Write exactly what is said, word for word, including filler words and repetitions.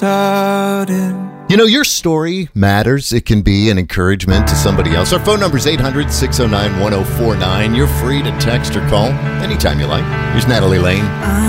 started. You know, your story matters. It can be an encouragement to somebody else. Our phone number is eight hundred, six oh nine, one oh four nine. You're free to text or call anytime you like. Here's Natalie Lane.